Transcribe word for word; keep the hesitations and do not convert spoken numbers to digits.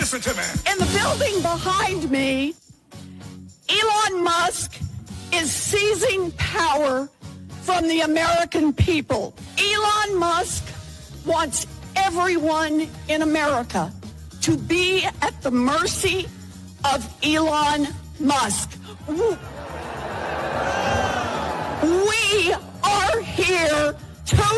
Listen to me. In the building behind me, Elon Musk is seizing power from the American people. Elon Musk wants everyone in America to be at the mercy of Elon Musk. We are here to